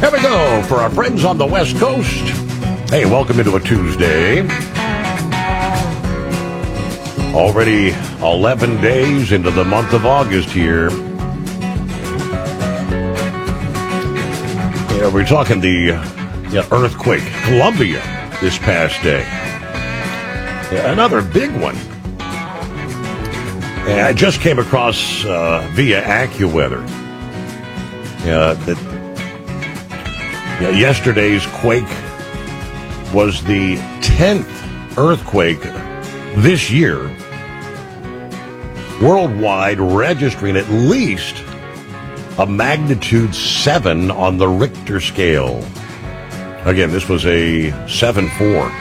Here we go for our friends on the West Coast. Hey, welcome into a Tuesday. Already 11 days into the month of August here. Yeah, we're talking the earthquake, Colombia, this past day. Yeah, another big one. And I just came across via AccuWeather that yesterday's quake was the 10th earthquake this year, worldwide, registering at least a magnitude 7 on the Richter scale. Again, this was a 7.4.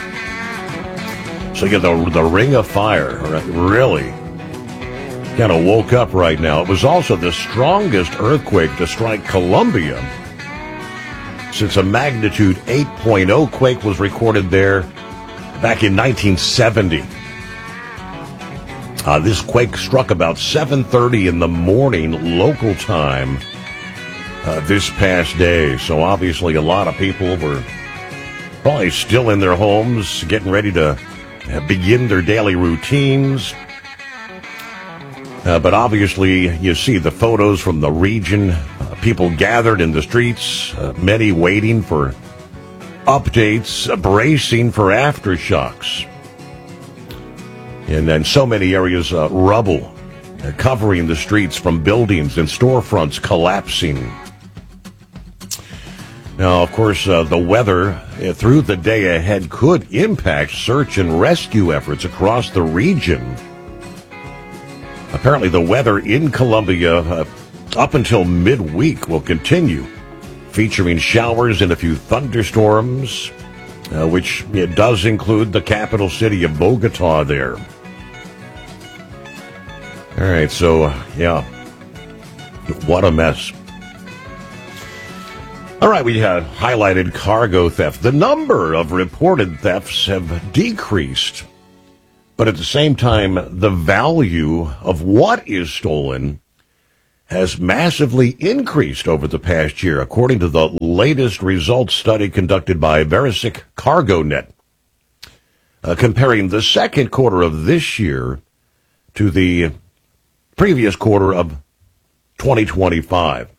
So you get the ring of fire really kind of woke up right now. It was also the strongest earthquake to strike Colombia since a magnitude 8.0 quake was recorded there back in 1970. This quake struck about 7:30 in the morning local time this past day. So obviously a lot of people were probably still in their homes getting ready to begin their daily routines. But obviously, you see the photos from the region, people gathered in the streets, many waiting for updates, bracing for aftershocks. And then so many areas, rubble covering the streets from buildings and storefronts collapsing. Now, of course, the weather through the day ahead could impact search and rescue efforts across the region. Apparently, the weather in Colombia up until midweek will continue, featuring showers and a few thunderstorms, which it does include the capital city of Bogota there. All right, so, what a mess. All right, we highlighted cargo theft. The number of reported thefts have decreased. But at the same time, the value of what is stolen has massively increased over the past year, according to the latest results study conducted by Verisic CargoNet, comparing the second quarter of this year to the previous quarter of 2025.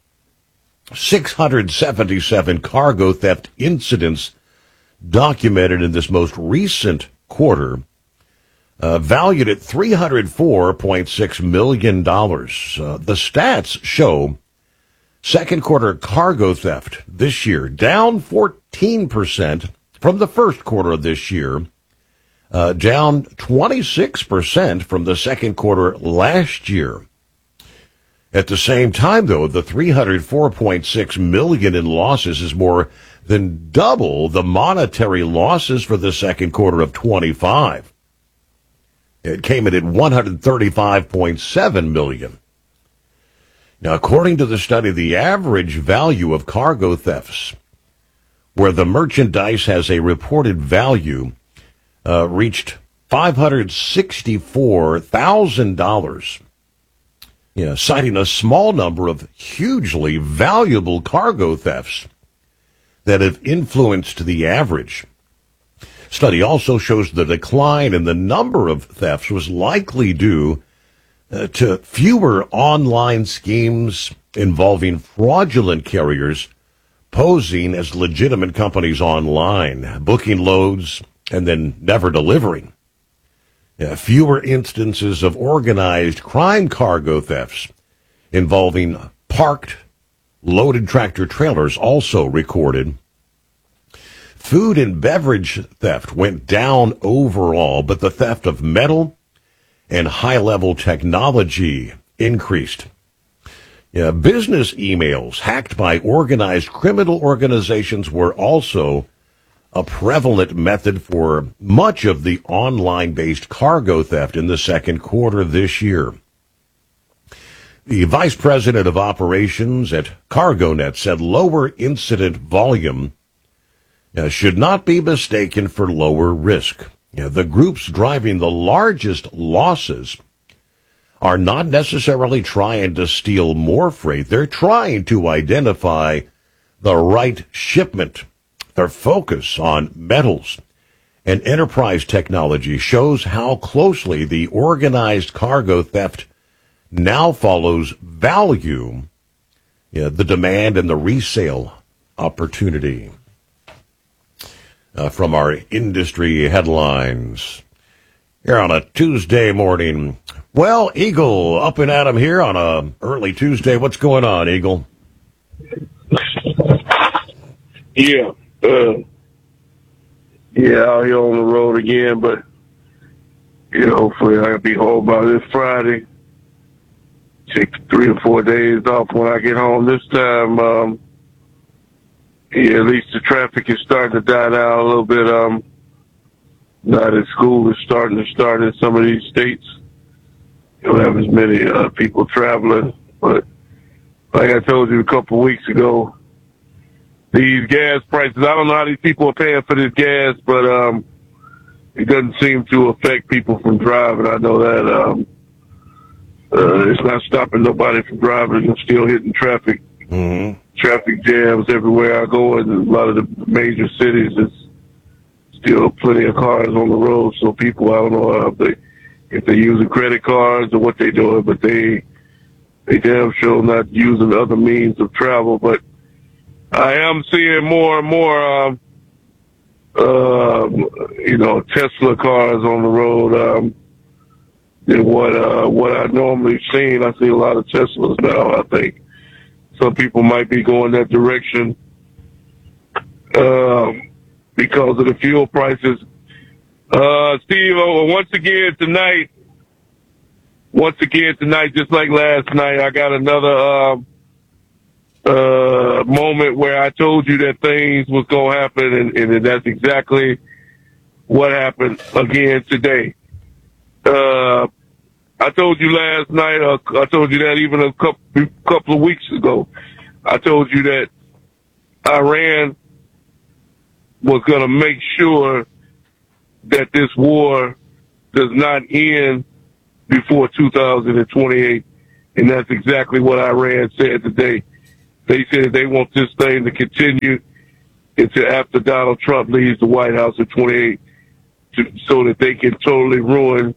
677 cargo theft incidents documented in this most recent quarter, valued at $304.6 million. The stats show second quarter cargo theft this year down 14% from the first quarter of this year, down 26% from the second quarter last year. At the same time, though, the $304.6 million in losses is more than double the monetary losses for the second quarter of 25. It came in at $135.7 million. Now, according to the study, the average value of cargo thefts, where the merchandise has a reported value, reached $564,000. Citing a small number of hugely valuable cargo thefts that have influenced the average. Study also shows the decline in the number of thefts was likely due to fewer online schemes involving fraudulent carriers posing as legitimate companies online, booking loads and then never delivering. Fewer instances of organized crime cargo thefts involving parked, loaded tractor trailers also recorded. Food and beverage theft went down overall, but the theft of metal and high-level technology increased. Business emails hacked by organized criminal organizations were also a prevalent method for much of the online-based cargo theft in the second quarter this year. The vice president of operations at CargoNet said lower incident volume should not be mistaken for lower risk. The groups driving the largest losses are not necessarily trying to steal more freight. They're trying to identify the right shipment. Their focus on metals and enterprise technology shows how closely the organized cargo theft now follows value, the demand and the resale opportunity. From our industry headlines here on a Tuesday morning. Well, Eagle up and at 'em here on a early Tuesday. What's going on, Eagle? Yeah, out here on the road again, but, hopefully I'll be home by this Friday. Take 3 or 4 days off when I get home this time. At least the traffic is starting to die down a little bit. Now that school is starting to start in some of these states, you don't have as many people traveling. But like I told you a couple of weeks ago, these gas prices, I don't know how these people are paying for this gas, but it doesn't seem to affect people from driving. I know that it's not stopping nobody from driving. I'm still hitting traffic. Mm-hmm. Traffic jams everywhere I go in a lot of the major cities. There's still plenty of cars on the road, so people, I don't know if they're using credit cards or what they're doing, but they damn sure not using other means of travel. But I am seeing more and more, Tesla cars on the road than what I normally seen. I see a lot of Teslas now. I think some people might be going that direction because of the fuel prices. Steve, once again tonight, just like last night, I got another moment where I told you that things was going to happen, and that's exactly what happened again today. I told you last night, I told you that even a couple of weeks ago. I told you that Iran was going to make sure that this war does not end before 2028, and that's exactly what Iran said today. They said they want this thing to continue until after Donald Trump leaves the White House in 28, so that they can totally ruin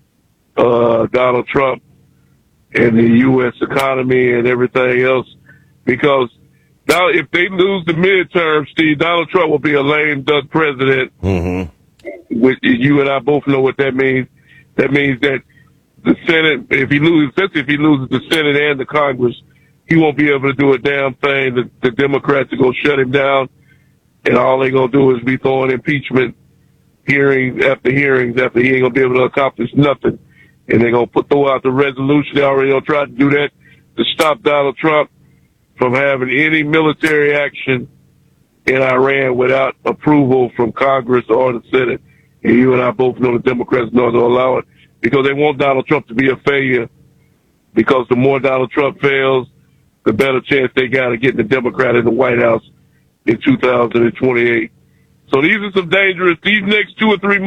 Donald Trump and the U.S. economy and everything else. Because now, if they lose the midterm, Steve, Donald Trump will be a lame duck president. Mm-hmm. Which you and I both know what that means. That means that the Senate, especially if he loses the Senate and the Congress, he won't be able to do a damn thing. The Democrats are going to shut him down, and all they're going to do is be throwing impeachment hearings after he ain't going to be able to accomplish nothing. And they're going to throw out the resolution. They already going to try to do that to stop Donald Trump from having any military action in Iran without approval from Congress or the Senate. And you and I both know the Democrats know to allow it because they want Donald Trump to be a failure. Because the more Donald Trump fails, the better chance they got of getting the Democrat in the White House in 2028. So these are some these next 2 or 3,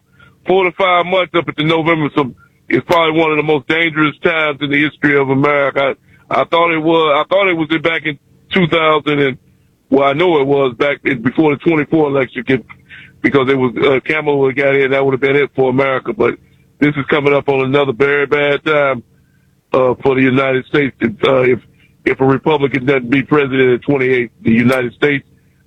4 to 5 months up into November, it's probably one of the most dangerous times in the history of America. I thought it was back in 2000 I know it was back before the 24 election because it was, Kamala would have got in, that would have been it for America. But this is coming up on another very bad time, for the United States. If a Republican doesn't be president in 28, the United States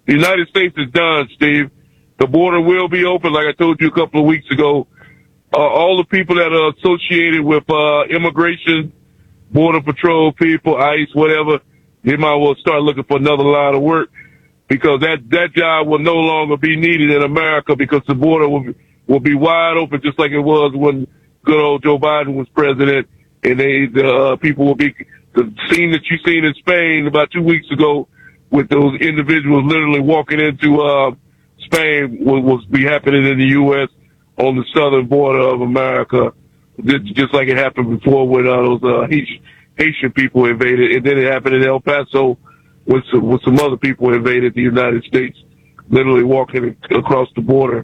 is done, Steve. The border will be open, like I told you a couple of weeks ago. All the people that are associated with immigration, border patrol people, ICE, whatever, they might well start looking for another line of work because that job will no longer be needed in America because the border will be wide open just like it was when good old Joe Biden was president, and the people will be the scene that you seen in Spain about 2 weeks ago with those individuals literally walking into Spain will be happening in the U.S. on the southern border of America, just like it happened before when those Haitian people invaded, and then it happened in El Paso when some other people invaded the United States, literally walking across the border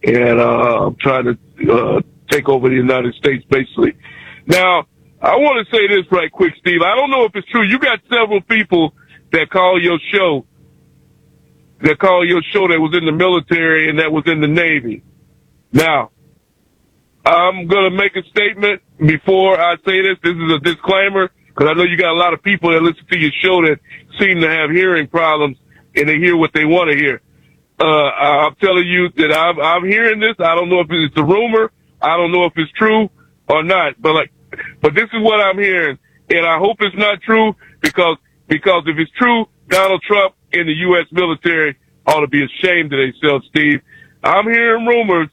and trying to take over the United States, basically. Now, I want to say this right quick, Steve. I don't know if it's true. You got several people that call your show that called your show that was in the military and that was in the Navy. Now, I'm going to make a statement before I say this. This is a disclaimer because I know you got a lot of people that listen to your show that seem to have hearing problems and they hear what they want to hear. I'm telling you that I'm hearing this. I don't know if it's a rumor. I don't know if it's true or not. But this is what I'm hearing, and I hope it's not true because if it's true, Donald Trump and the U.S. military ought to be ashamed of themselves, Steve. I'm hearing rumors,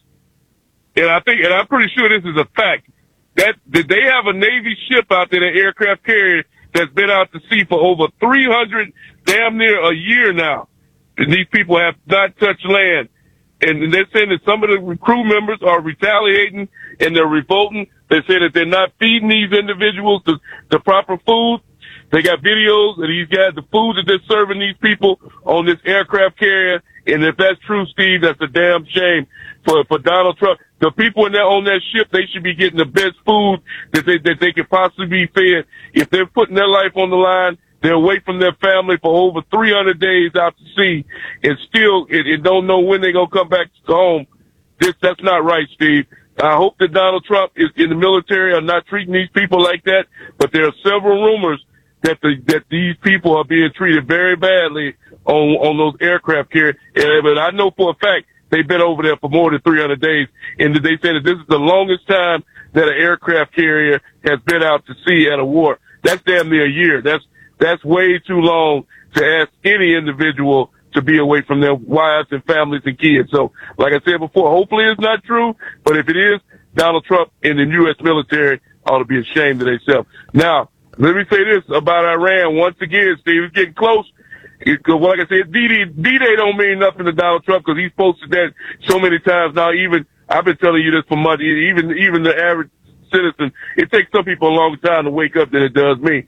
and I'm pretty sure this is a fact, that they have a Navy ship out there, an aircraft carrier, that's been out to sea for over 300, damn near a year now. And these people have not touched land. And they're saying that some of the crew members are retaliating and they're revolting. They say that they're not feeding these individuals the proper food. They got videos of these guys, the food that they're serving these people on this aircraft carrier. And if that's true, Steve, that's a damn shame for Donald Trump. The people on that ship, they should be getting the best food that they could possibly be fed. If they're putting their life on the line, they're away from their family for over 300 days out to sea, and still it don't know when they're going to come back home. That's not right, Steve. I hope that Donald Trump is in the military are not treating these people like that, but there are several rumors that these people are being treated very badly on those aircraft carriers. But I know for a fact they've been over there for more than 300 days, and they say that this is the longest time that an aircraft carrier has been out to sea at a war. That's damn near a year. That's way too long to ask any individual to be away from their wives and families and kids. So, like I said before, hopefully it's not true, but if it is, Donald Trump and the U.S. military ought to be ashamed of themselves. Now, let me say this about Iran. Once again, Steve, it's getting close. Like I said, D-Day don't mean nothing to Donald Trump because he's posted that so many times now. Even I've been telling you this for months. Even the average citizen, it takes some people a longer time to wake up than it does me.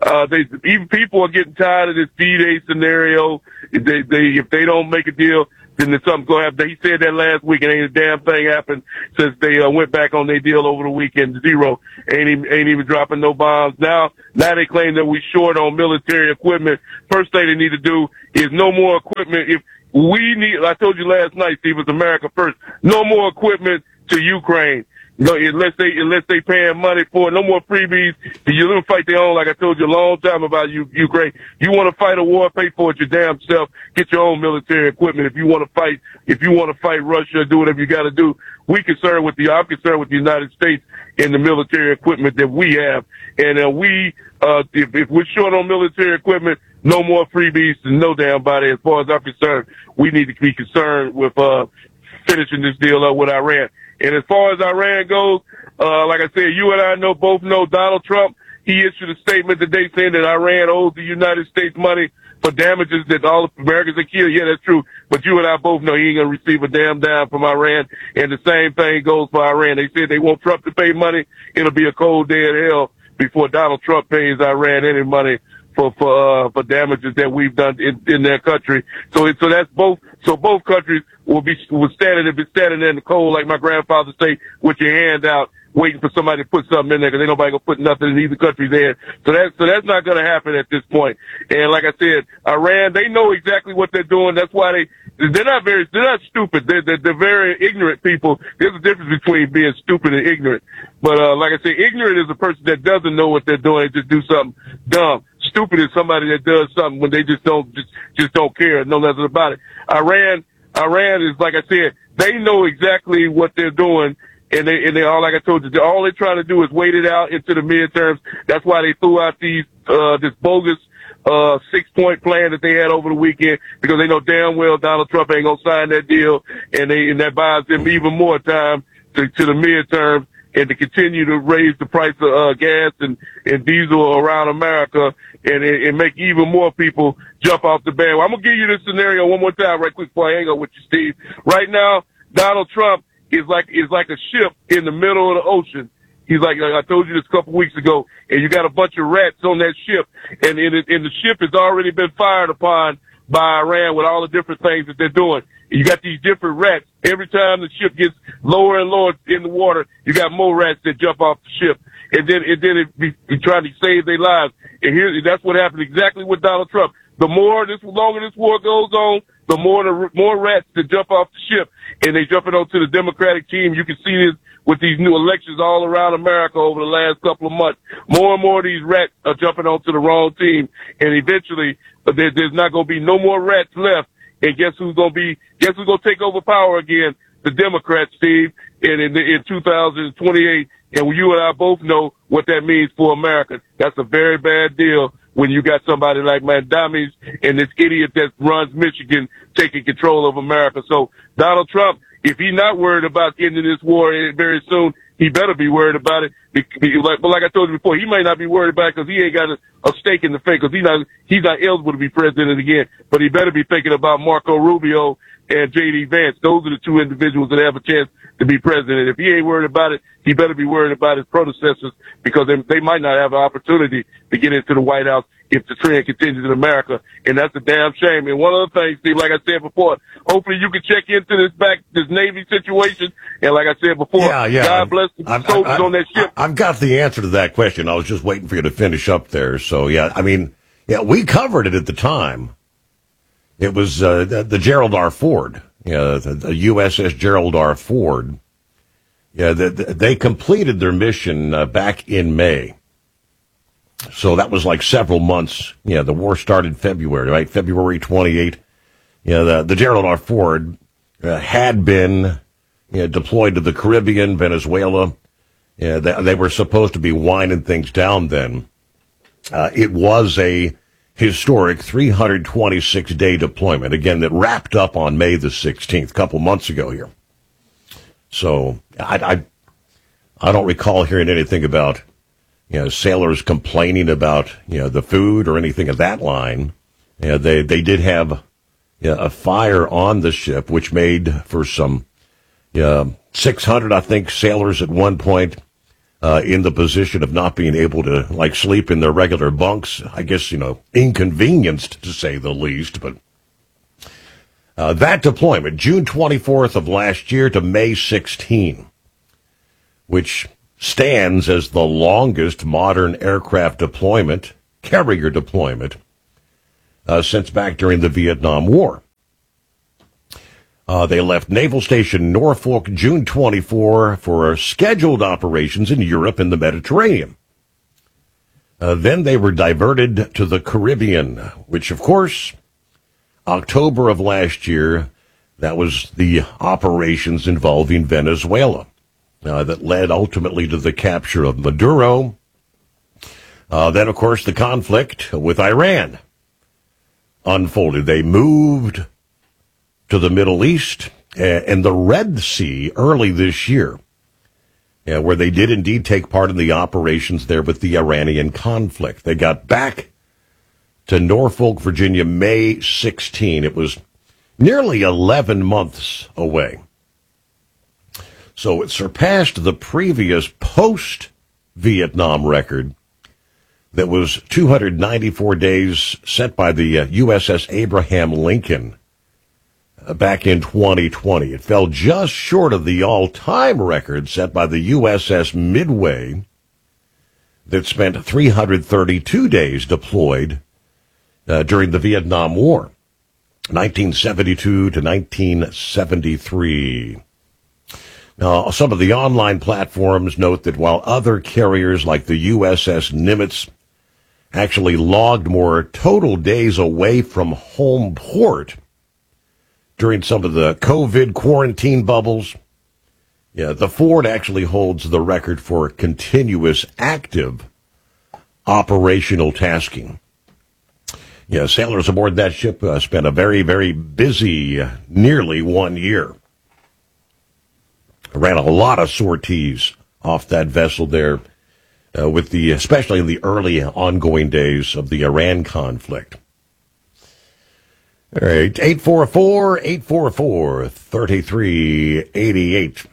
Even people are getting tired of this D-Day scenario. If they don't make a deal, then something's going to happen. He said that last week, and ain't a damn thing happened since they went back on their deal over the weekend. Zero. Ain't even dropping no bombs. Now they claim that we short on military equipment. First thing they need to do is no more equipment. If we need, I told you last night, Steve, it's America first. No more equipment to Ukraine. No, unless they paying money for it, no more freebies. You don't fight their own, like I told you a long time about Ukraine. You want to fight a war, pay for it your damn self. Get your own military equipment. If you want to fight Russia, do whatever you got to do. I'm concerned with the United States and the military equipment that we have. And if we're short on military equipment, no more freebies and no damn body. As far as I'm concerned, we need to be concerned with finishing this deal up with Iran. And as far as Iran goes, like I said, you and I both know Donald Trump. He issued a statement today saying that Iran owes the United States money for damages that all Americans are killed. Yeah, that's true. But you and I both know he ain't going to receive a damn dime from Iran. And the same thing goes for Iran. They said they want Trump to pay money. It'll be a cold day in hell before Donald Trump pays Iran any money for damages that we've done in their country. So that's both. So both countries will be standing there in the cold, like my grandfather say, with your hand out, waiting for somebody to put something in there, because ain't nobody gonna put nothing in either country's hand. So that's not gonna happen at this point. And like I said, Iran, they know exactly what they're doing. That's why they're not stupid. They're very ignorant people. There's a difference between being stupid and ignorant. But like I said, ignorant is a person that doesn't know what they're doing and just do something dumb. Stupid is somebody that does something when they just don't care, know nothing about it. Iran is, like I said, they know exactly what they're doing, and they all, like I told you, all they're trying to do is wait it out into the midterms. That's why they threw out this bogus 6-point plan that they had over the weekend, because they know damn well Donald Trump ain't gonna sign that deal, and that buys them even more time to the midterms and to continue to raise the price of gas and diesel around America and make even more people jump off the bandwagon. I'm gonna give you this scenario one more time right quick before I hang up with you, Steve. Right now, Donald Trump is like a ship in the middle of the ocean. He's like I told you this a couple weeks ago, and you got a bunch of rats on that ship, and the ship has already been fired upon by Iran with all the different things that they're doing. You got these different rats. Every time the ship gets lower and lower in the water, you got more rats that jump off the ship. And then it be trying to save their lives. And that's what happened exactly with Donald Trump. longer this war goes on, the more rats that jump off the ship, and they jumping onto the Democratic team. You can see this with these new elections all around America over the last couple of months. More and more of these rats are jumping onto the wrong team, and eventually there's not going to be no more rats left. And guess who's going to take over power again? The Democrats, Steve, in 2028. And you and I both know what that means for America. That's a very bad deal when you got somebody like Mandamis and this idiot that runs Michigan taking control of America. So Donald Trump, if he's not worried about ending this war very soon, he better be worried about it. But like I told you before, he may not be worried about it because he ain't got a stake in the fake, because he's not eligible to be president again. But he better be thinking about Marco Rubio and J.D. Vance. Those are the two individuals that have a chance to be president. If he ain't worried about it, he better be worried about his predecessors, because they might not have an opportunity to get into the White House if the trend continues in America. And that's a damn shame. And one other thing, Steve, like I said before, hopefully you can check into this Navy situation. And like I said before, God bless the soldiers on that ship. I've got the answer to that question. I was just waiting for you to finish up there. So, we covered it at the time. It was the Gerald R. Ford, the USS Gerald R. Ford. Yeah, they completed their mission back in May. So that was like several months. The war started February, right? February 28th. The Gerald R. Ford had been deployed to the Caribbean, Venezuela. They were supposed to be winding things down then. It was a historic 326-day deployment, again, that wrapped up on May the 16th, a couple months ago here. So I don't recall hearing anything about sailors complaining about the food or anything of that line. They did have a fire on the ship, which made for some 600, I think, sailors at one point in the position of not being able to sleep in their regular bunks. I guess inconvenienced to say the least. But that deployment, June 24th of last year to May 16, which stands as the longest modern aircraft deployment, carrier deployment, since back during the Vietnam War. They left Naval Station Norfolk June 24 for scheduled operations in Europe and the Mediterranean. Then they were diverted to the Caribbean, which, of course, October of last year, that was the operations involving Venezuela that led ultimately to the capture of Maduro. Then, of course, the conflict with Iran unfolded. They moved to the Middle East and the Red Sea early this year, where they did indeed take part in the operations there with the Iranian conflict. They got back to Norfolk, Virginia, May 16. It was nearly 11 months away. So it surpassed the previous post-Vietnam record that was 294 days set by the USS Abraham Lincoln back in 2020. It fell just short of the all-time record set by the USS Midway that spent 332 days deployed during the Vietnam War, 1972 to 1973. Now, some of the online platforms note that while other carriers like the USS Nimitz actually logged more total days away from home port during some of the COVID quarantine bubbles, the Ford actually holds the record for continuous active operational tasking. Sailors aboard that ship spent a very, very busy nearly 1 year. Ran a lot of sorties off that vessel there, especially in the early ongoing days of the Iran conflict. All right, 844-3388.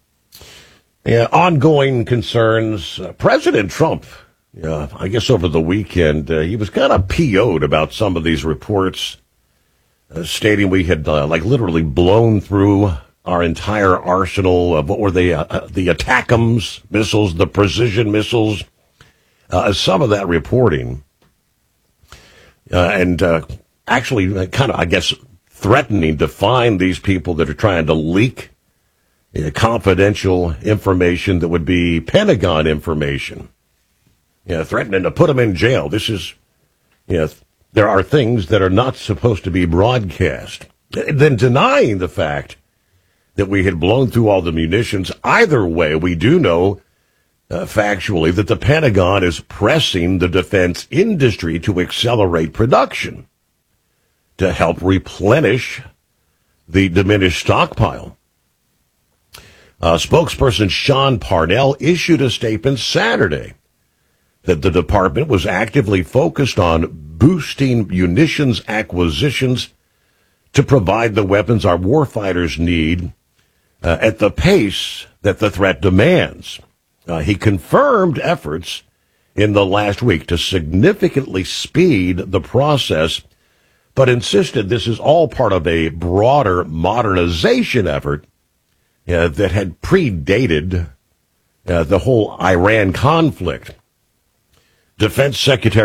Ongoing concerns. President Trump, I guess over the weekend, he was kind of PO'd about some of these reports, stating we had literally blown through our entire arsenal of what were they, the ATACMS missiles, the precision missiles. Some of that reporting and actually kind of, I guess, threatening to fine these people that are trying to leak confidential information that would be Pentagon information. Threatening to put them in jail. This is, there are things that are not supposed to be broadcast. Then denying the fact that we had blown through all the munitions. Either way, we do know factually that the Pentagon is pressing the defense industry to accelerate production to help replenish the diminished stockpile. Spokesperson Sean Parnell issued a statement Saturday that the department was actively focused on boosting munitions acquisitions to provide the weapons our warfighters need at the pace that the threat demands. He confirmed efforts in the last week to significantly speed the process, but insisted this is all part of a broader modernization effort that had predated the whole Iran conflict. Deputy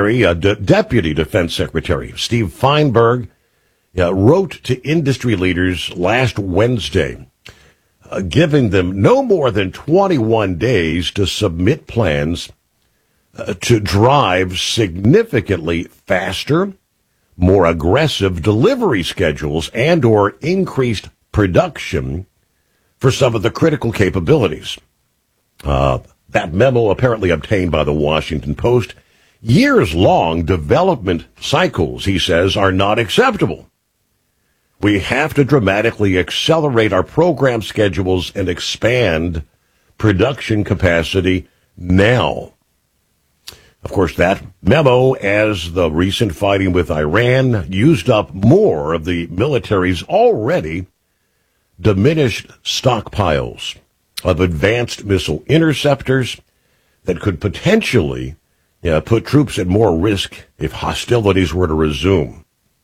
Defense Secretary Steve Feinberg wrote to industry leaders last Wednesday, giving them no more than 21 days to submit plans to drive significantly faster, more aggressive delivery schedules and or increased production for some of the critical capabilities. That memo apparently obtained by the Washington Post. Years-long development cycles, he says, are not acceptable. We have to dramatically accelerate our program schedules and expand production capacity now. Of course, that memo, as the recent fighting with Iran used up more of the military's already diminished stockpiles of advanced missile interceptors that could potentially put troops at more risk if hostilities were to resume.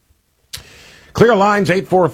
Clear lines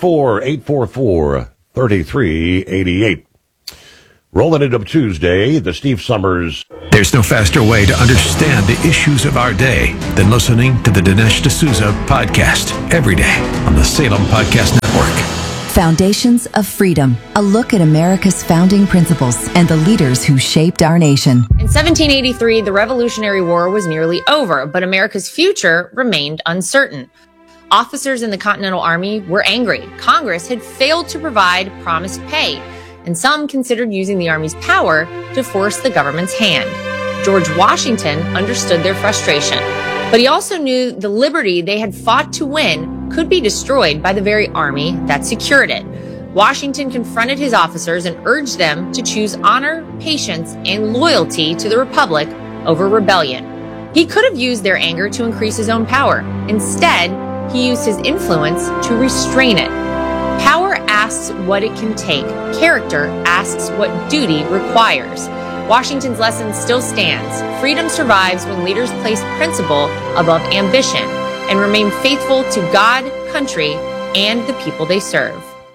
844-844-3388. Rolling it up Tuesday, the Steve Summers. There's no faster way to understand the issues of our day than listening to the Dinesh D'Souza podcast every day on the Salem Podcast Network. Foundations of Freedom, a look at America's founding principles and the leaders who shaped our nation. In 1783, the Revolutionary War was nearly over, but America's future remained uncertain. Officers in the Continental Army were angry. Congress had failed to provide promised pay, and some considered using the Army's power to force the government's hand. George Washington understood their frustration, but he also knew the liberty they had fought to win could be destroyed by the very army that secured it. Washington confronted his officers and urged them to choose honor, patience, and loyalty to the Republic over rebellion. He could have used their anger to increase his own power. Instead, he used his influence to restrain it. Power asks what it can take. Character asks what duty requires. Washington's lesson still stands. Freedom survives when leaders place principle above ambition and remain faithful to God, country, and the people they serve.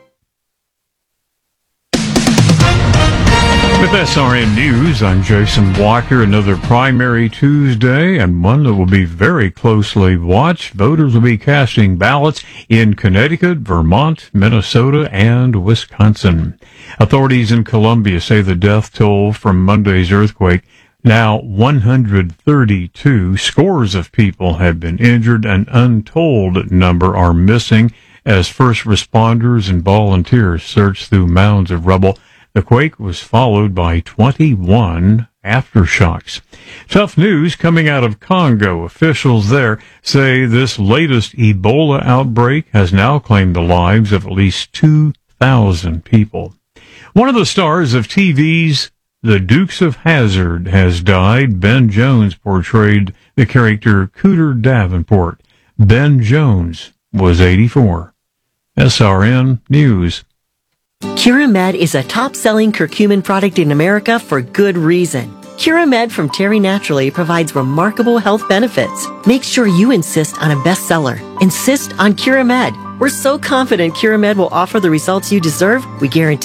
With SRN News, I'm Jason Walker. Another primary Tuesday, and one that will be very closely watched. Voters will be casting ballots in Connecticut, Vermont, Minnesota, and Wisconsin. Authorities in Colombia say the death toll from Monday's earthquake, now 132. Scores of people have been injured. An untold number are missing as first responders and volunteers search through mounds of rubble. The quake was followed by 21 aftershocks. Tough news coming out of Congo. Officials there say this latest Ebola outbreak has now claimed the lives of at least 2,000 people. One of the stars of TV's The Dukes of Hazzard has died. Ben Jones portrayed the character Cooter Davenport. Ben Jones was 84. SRN News. Curamed is a top-selling curcumin product in America for good reason. Curamed from Terry Naturally provides remarkable health benefits. Make sure you insist on a bestseller. Insist on Curamed. We're so confident Curamed will offer the results you deserve. We guarantee it,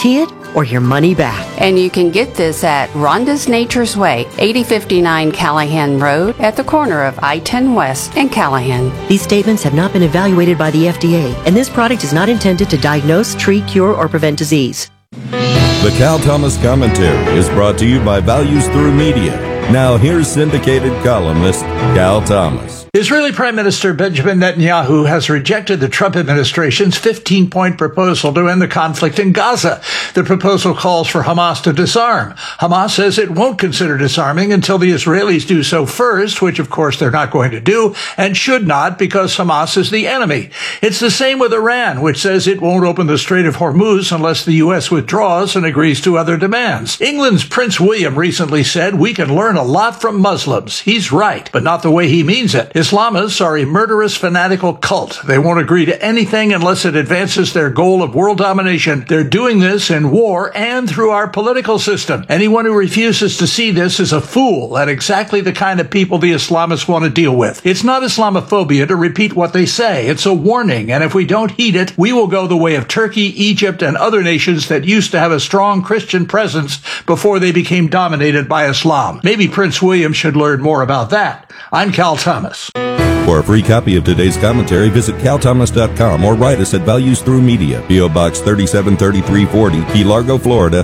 or your money back. And you can get this at Rhonda's Nature's Way, 8059 Callahan Road at the corner of I-10 West and Callahan. These statements have not been evaluated by the FDA, and this product is not intended to diagnose, treat, cure, or prevent disease. The Cal Thomas Commentary is brought to you by Values Through Media. Now here's syndicated columnist Cal Thomas. Israeli Prime Minister Benjamin Netanyahu has rejected the Trump administration's 15-point proposal to end the conflict in Gaza. The proposal calls for Hamas to disarm. Hamas says it won't consider disarming until the Israelis do so first, which of course they're not going to do, and should not because Hamas is the enemy. It's the same with Iran, which says it won't open the Strait of Hormuz unless the U.S. withdraws and agrees to other demands. England's Prince William recently said, "We can learn a lot from Muslims." He's right, but not the way he means it. Islamists are a murderous, fanatical cult. They won't agree to anything unless it advances their goal of world domination. They're doing this in war and through our political system. Anyone who refuses to see this is a fool and exactly the kind of people the Islamists want to deal with. It's not Islamophobia to repeat what they say. It's a warning, and if we don't heed it, we will go the way of Turkey, Egypt, and other nations that used to have a strong Christian presence before they became dominated by Islam. Maybe Prince William should learn more about that. I'm Cal Thomas. For a free copy of today's commentary, visit calthomas.com or write us at Values Through Media, P.O. Box 373340, Key Largo, Florida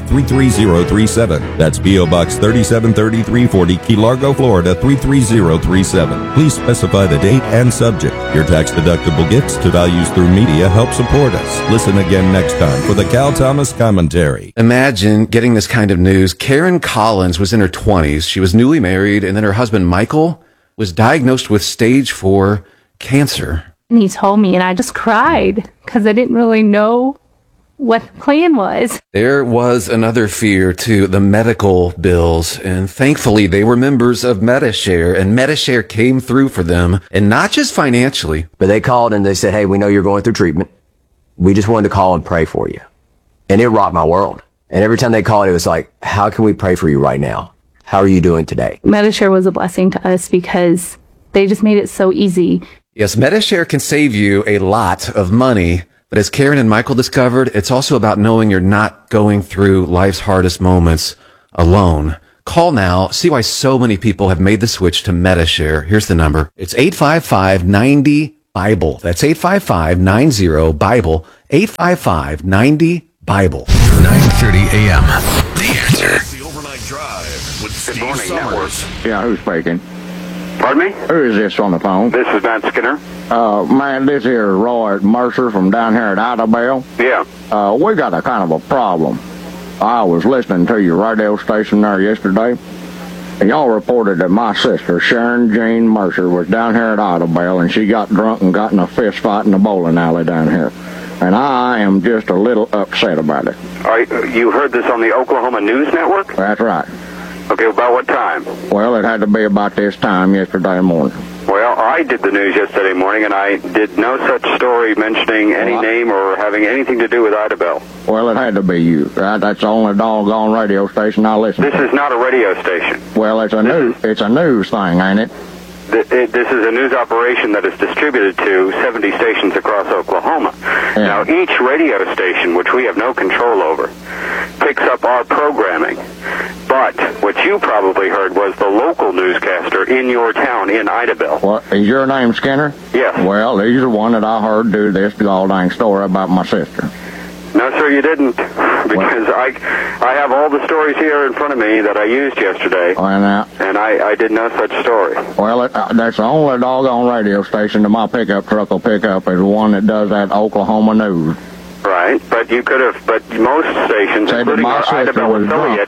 33037. That's P.O. Box 373340, Key Largo, Florida 33037. Please specify the date and subject. Your tax-deductible gifts to Values Through Media help support us. Listen again next time for the Cal Thomas Commentary. Imagine getting this kind of news. Karen Collins was in her 20s. She was newly married, and then her husband, Michael, was diagnosed with stage 4 cancer. And he told me, and I just cried because I didn't really know what the plan was. There was another fear to the medical bills, and thankfully they were members of Medi-Share, and Medi-Share came through for them, and not just financially. But they called and they said, "Hey, we know you're going through treatment. We just wanted to call and pray for you." And it rocked my world. And every time they called, it was like, "How can we pray for you right now? How are you doing today?" Medi-Share was a blessing to us because they just made it so easy. Yes, Medi-Share can save you a lot of money, but as Karen and Michael discovered, it's also about knowing you're not going through life's hardest moments alone. Call now. See why so many people have made the switch to Medi-Share. Here's the number. It's 855-90-BIBLE. That's 855-90-BIBLE. 855-90-BIBLE. 9:30 a.m. The Answer. The Overnight Drive with Good Steve morning, Summers. Yeah, who's speaking? Pardon me? Who is this on the phone? This is Matt Skinner. Man, this here is Roy Mercer from down here at Idabel. Yeah. We got a kind of a problem. I was listening to your radio station there yesterday, and y'all reported that my sister, Sharon Jean Mercer, was down here at Idabel, and she got drunk and got in a fist fight in the bowling alley down here. And I am just a little upset about it. You heard this on the Oklahoma News Network? That's right. Okay, about what time? Well, it had to be about this time yesterday morning. Well, I did the news yesterday morning, and I did no such story mentioning any name or having anything to do with Idabel. Well, it had to be you. That's the only doggone radio station I listen to. This is not a radio station. Well, it's a news thing, ain't it? This is a news operation that is distributed to 70 stations across Oklahoma. Yeah. Now, each radio station, which we have no control over, picks up our programming. But what you probably heard was the local newscaster in your town, in Idabel. What, is your name Skinner? Yes. Well, he's the one that I heard do this dang story about my sister. No, sir, you didn't, because I have all the stories here in front of me that I used yesterday, and I did no such story. Well, that's the only doggone radio station that my pickup truck will pick up is the one that does that Oklahoma news. Right, but you could have, but most stations, including our Idabel affiliate,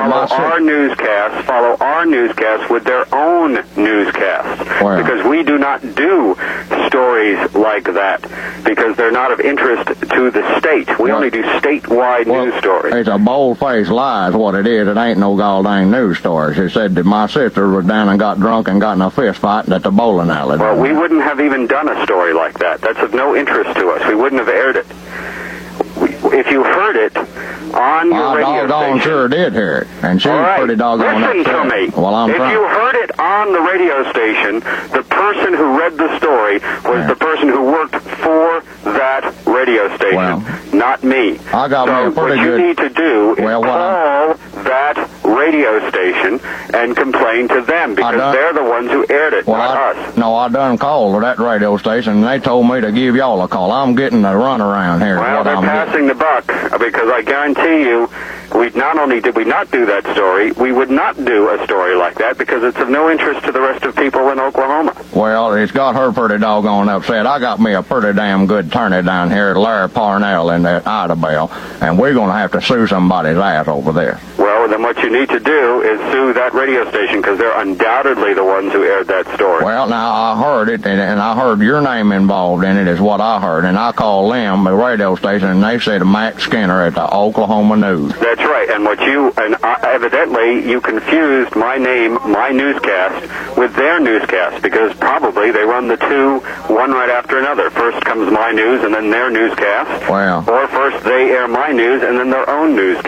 follow our newscasts with their own newscasts. Well, because we do not do stories like that, because they're not of interest to the state. We only do statewide news stories. It's a bold-faced lie is what it is. It ain't no goddamn news stories. It said that my sister was down and got drunk and got in a fist fight at the bowling alley. Well, we wouldn't have even done a story like that. That's of no interest to us. We wouldn't have aired it. If you heard it on your radio station... sure did hear it, and she was pretty doggone upset. Listen to me. Well, if you heard it on the radio station, the person who read the story was the person who worked for that radio station, not me. I got me a pretty good... What you need to do is call that radio station and complain to them, because they're the ones who aired it, not us. No, I done called that radio station, and they told me to give y'all a call. I'm getting the run around here. Well, they're passing the buck, because I guarantee you, not only did we not do that story, we would not do a story like that, because it's of no interest to the rest of people in Oklahoma. Well, it's got her pretty doggone upset. I got me a pretty damn good attorney down here, Larry Parnell in that Ida Bell, and we're going to have to sue somebody's ass over there. Well, then what you need to do is sue that radio station, because they're undoubtedly the ones who aired that story. Well, now, I heard it, and I heard your name involved in it is what I heard, and I called them, the radio station, and they said Max Skinner at the Oklahoma News. That's right, and evidently you confused my name, my newscast, with their newscast, because probably they run the two, one right after another. First comes my news, and then their newscast. Well. Or first they air my news, and then their own newscast.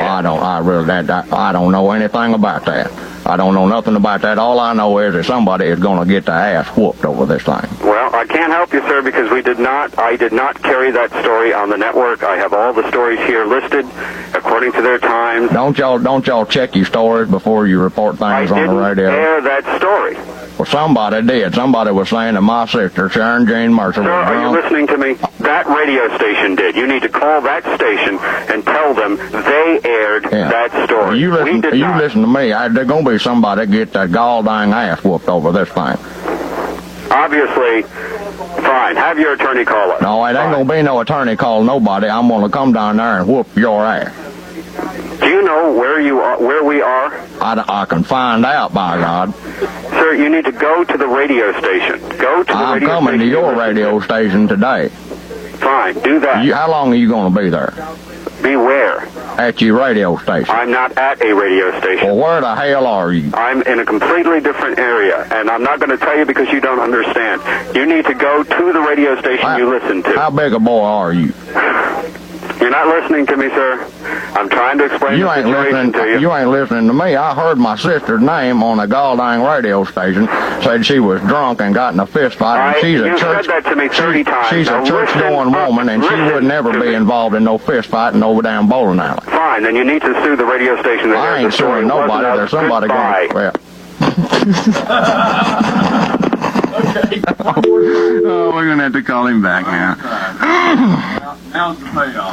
I don't know anything about that. I don't know nothing about that. All I know is that somebody is going to get their ass whooped over this thing. Well, I can't help you, sir, because I did not carry that story on the network. I have all the stories here listed according to their times. Don't y'all check your stories before you report things on the radio? I didn't air that story. Well, somebody did. Somebody was saying that my sister, Sharon Jane Mercer, was drunk. Sir, are you listening to me? That radio station did. You need to call that station and tell them they aired that story. You listen to me. There's going to be somebody get that gall dang ass whooped over this thing. Obviously, fine. Have your attorney call us. No, it ain't going to be no attorney call nobody. I'm going to come down there and whoop your ass. Do you know where we are? I can find out, by God. Sir, you need to go to the radio station. I'm coming to your radio station today. Fine, do that. How long are you going to be there? Be where? At your radio station. I'm not at a radio station. Well, where the hell are you? I'm in a completely different area, and I'm not going to tell you because you don't understand. You need to go to the radio station you listen to. How big a boy are you? You're not listening to me, sir. I'm trying to explain the situation to you. You ain't listening to me. I heard my sister's name on a goddamn radio station. Said she was drunk and got in a fist fight. And you said that to me 30 times. She's a church-going woman, and she would never be involved in no fist fight in no damn bowling alley. Fine, then you need to sue the radio station. That I ain't suing nobody. There's somebody going to... Well. Oh, we're going to have to call him back now. Now's the payoff.